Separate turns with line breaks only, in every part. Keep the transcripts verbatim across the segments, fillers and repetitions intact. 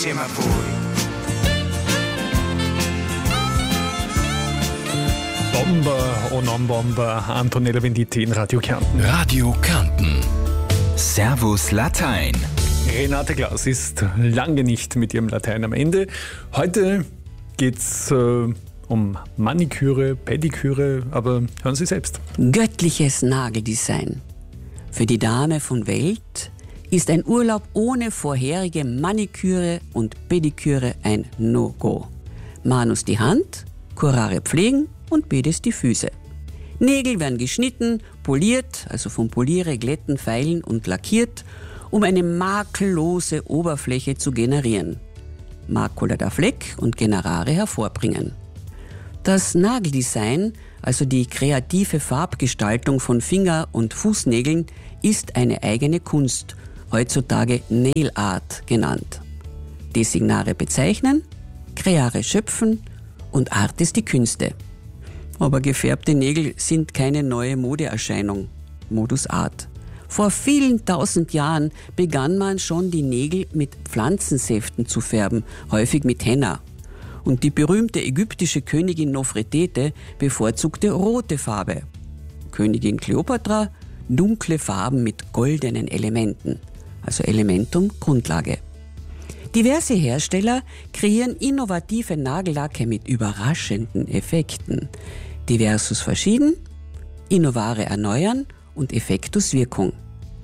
insieme a voi.
Bomber, oh non Bomber, Antonella Venditti in Radio Kärnten.
Radio Kärnten. Servus Latein.
Renate Klaus ist lange nicht mit ihrem Latein am Ende. Heute geht's äh, um Maniküre, Pediküre, aber hören Sie selbst.
Göttliches Nageldesign. Für die Dame von Welt ist ein Urlaub ohne vorherige Maniküre und Pediküre ein No-Go. Manus die Hand, Curare pflegen und Pedis die Füße. Nägel werden geschnitten, poliert, also vom Poliere, Glätten, Feilen und lackiert, um eine makellose Oberfläche zu generieren. Makula der Fleck und Generare hervorbringen. Das Nageldesign, also die kreative Farbgestaltung von Finger- und Fußnägeln, ist eine eigene Kunst, heutzutage Nail Art genannt. Designare bezeichnen, Creare schöpfen und Art ist die Künste. Aber gefärbte Nägel sind keine neue Modeerscheinung, Modus Art. Vor vielen tausend Jahren begann man schon die Nägel mit Pflanzensäften zu färben, häufig mit Henna. Und die berühmte ägyptische Königin Nofretete bevorzugte rote Farbe. Königin Kleopatra dunkle Farben mit goldenen Elementen, also Elementum Grundlage. Diverse Hersteller kreieren innovative Nagellacke mit überraschenden Effekten. Diversus verschieden, Innovare erneuern und Effektus Wirkung.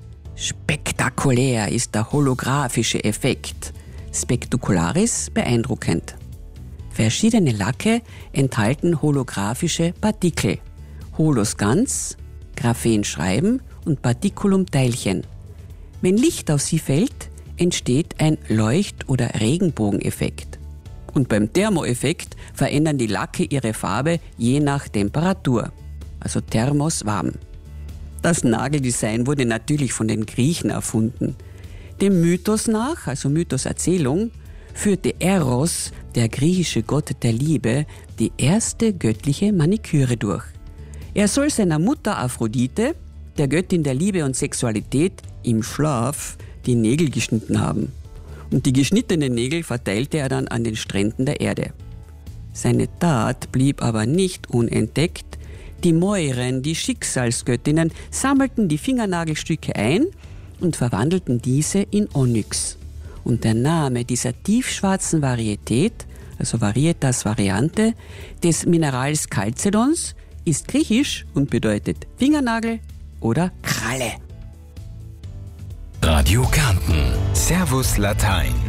Spektakulär ist der holographische Effekt, spektakularis beeindruckend. Verschiedene Lacke enthalten holographische Partikel, Holos ganz, Graphen schreiben und Particulum Teilchen. Wenn Licht auf sie fällt, entsteht ein Leucht- oder Regenbogeneffekt. Und beim Thermoeffekt verändern die Lacke ihre Farbe je nach Temperatur, also Thermos warm. Das Nageldesign wurde natürlich von den Griechen erfunden. Dem Mythos nach, also Mythos-Erzählung, führte Eros, der griechische Gott der Liebe, die erste göttliche Maniküre durch. Er soll seiner Mutter Aphrodite, der Göttin der Liebe und Sexualität, im Schlaf die Nägel geschnitten haben. Und die geschnittenen Nägel verteilte er dann an den Stränden der Erde. Seine Tat blieb aber nicht unentdeckt. Die Moiren, die Schicksalsgöttinnen, sammelten die Fingernagelstücke ein und verwandelten diese in Onyx. Und der Name dieser tiefschwarzen Varietät, also Varietas Variante, des Minerals Chalcedons, ist griechisch und bedeutet Fingernagel oder Kralle.
Radio Kärnten. Servus Latein.